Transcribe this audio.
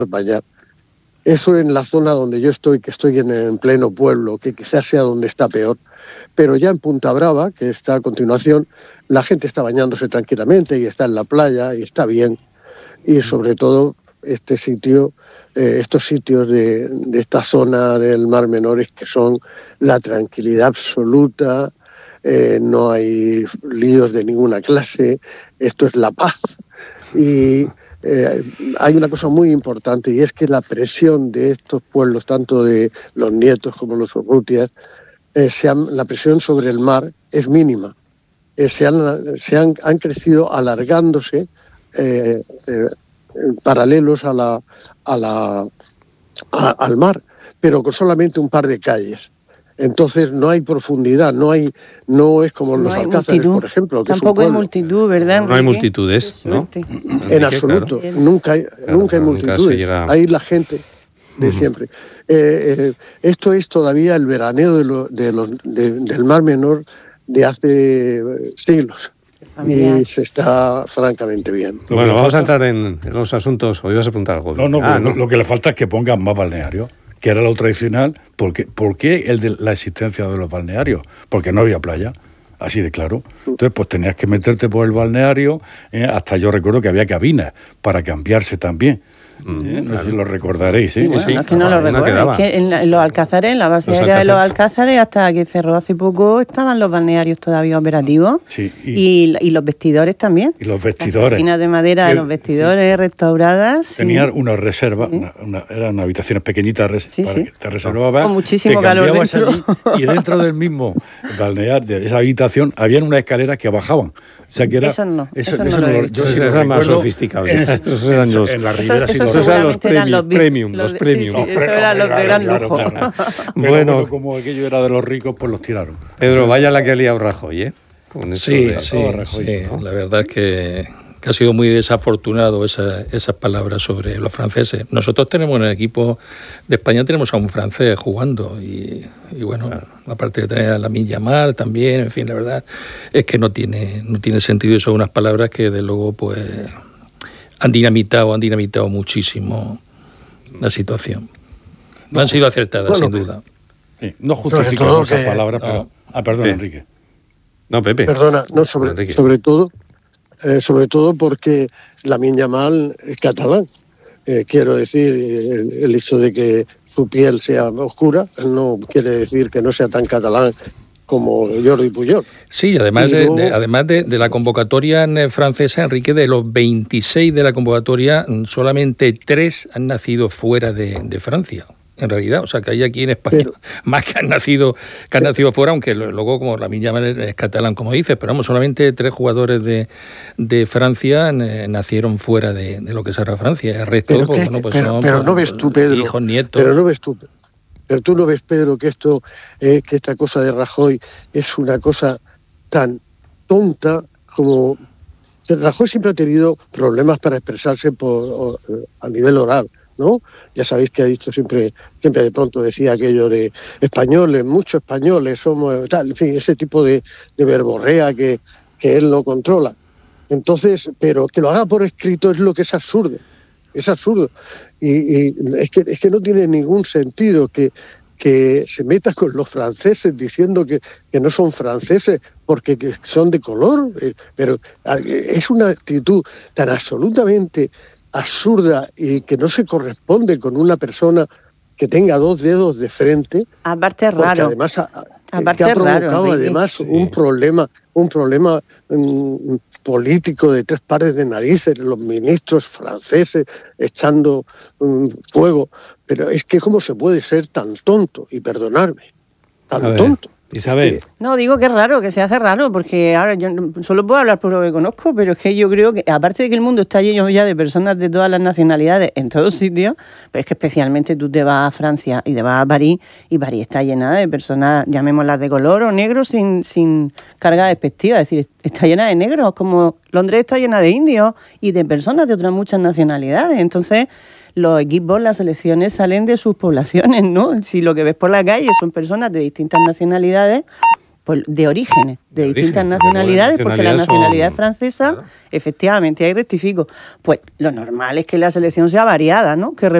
bañar. Eso en la zona donde yo estoy, que estoy en pleno pueblo, que quizás sea donde está peor. Pero ya en Punta Brava, que está a continuación, la gente está bañándose tranquilamente y está en la playa y está bien. Y sobre todo estos sitios de esta zona del Mar Menor es que son la tranquilidad absoluta, no hay líos de ninguna clase, esto es la paz. Y hay una cosa muy importante, y es que la presión de estos pueblos, tanto de los nietos como los urrutias, la presión sobre el mar es mínima. Han crecido alargándose paralelos al mar, pero con solamente un par de calles. Entonces no hay profundidad, no es como los Alcázares, por ejemplo. Que tampoco hay multitud, ¿verdad? No hay multitudes, ¿no? En absoluto, claro. Nunca hay multitudes. Hay la gente de siempre. Esto es todavía el veraneo del Mar Menor de hace siglos. Y se está francamente bien. Bueno, vamos a entrar en los asuntos. ¿O ibas a preguntar algo? No. Lo que le falta es que pongan más balnearios, que era lo tradicional. ¿Por qué la existencia de los balnearios? Porque no había playa, así de claro. Entonces, pues tenías que meterte por el balneario, hasta yo recuerdo que había cabinas para cambiarse también. No sé si lo recordaréis, ¿sí? Bueno, es que no lo recuerdo. Es que en los Alcázares, en la base aérea de los Alcázares, hasta que cerró hace poco, estaban los balnearios todavía operativos. Sí, y los vestidores también. Y los vestidores. Las esquinas de madera de los vestidores restauradas. Tenían una reserva, eran habitaciones pequeñitas para que te reservabas. Con muchísimo calor dentro. Allí, y dentro del mismo balneario, de esa habitación, habían unas escaleras que bajaban. O sea que era, eso no yo eran más sofisticados. En la Ribera esos eran los premium. Sí, eso eran los de gran lujo. Claro. Bueno, como aquello era de los ricos, pues los tiraron. Pedro, vaya la que ha liado Rajoy, ¿eh? Con esto Rajoy, ¿no? La verdad es que ha sido muy desafortunado esas palabras sobre los franceses. Nosotros tenemos en el equipo de España, tenemos a un francés jugando y bueno, aparte de tener a Lamine Yamal también, en fin, la verdad es que no tiene sentido, y son unas palabras que de luego pues han dinamitado muchísimo la situación. No han sido acertadas, sin duda. Sí, no justificamos esas palabras, pero... perdón, Enrique. No, Pepe. Perdona, sobre todo porque Lamine Yamal es catalán. Quiero decir, el hecho de que su piel sea oscura no quiere decir que no sea tan catalán como Jordi Puyol. Sí, además de la convocatoria francesa, Enrique, de los 26 de la convocatoria, solamente 3 han nacido fuera de Francia. En realidad, o sea, que hay aquí en España más que han nacido fuera, aunque luego, como Lamine Yamal es catalán, como dices, pero vamos, solamente 3 jugadores de Francia nacieron fuera de lo que será Francia. El resto, pero no ves tú, Pedro, hijos, nietos. Pero tú no ves, Pedro, que que esta cosa de Rajoy es una cosa tan tonta como... Rajoy siempre ha tenido problemas para expresarse a nivel oral, ¿no? Ya sabéis que ha dicho siempre de pronto decía aquello de españoles, muchos españoles somos, tal, en fin, ese tipo de verborrea que él no controla. Entonces, pero que lo haga por escrito es lo que es absurdo. Es absurdo. Y es que no tiene ningún sentido que se meta con los franceses diciendo que no son franceses porque que son de color. Pero es una actitud tan absolutamente absurda y que no se corresponde con una persona que tenga 2 dedos de frente. Aparte es raro. Además que ha provocado un problema político de 3 pares de narices, los ministros franceses echando fuego. Pero es que ¿cómo se puede ser tan tonto? Y perdonarme, tan tonto. Isabel. No, digo que es raro, que se hace raro, porque ahora yo solo puedo hablar por lo que conozco, pero es que yo creo que, aparte de que el mundo está lleno ya de personas de todas las nacionalidades en todos sitios, pero es que especialmente tú te vas a Francia y te vas a París, y París está llena de personas, llamémoslas de color o negro, sin carga despectiva, es decir, está llena de negros, como Londres está llena de indios y de personas de otras muchas nacionalidades. Entonces, los equipos, las selecciones salen de sus poblaciones, ¿no? Si lo que ves por la calle son personas de distintas nacionalidades, pues de orígenes, de distintas nacionalidades, porque la nacionalidad es francesa, claro. Efectivamente, ahí rectifico. Pues lo normal es que la selección sea variada, ¿no? Que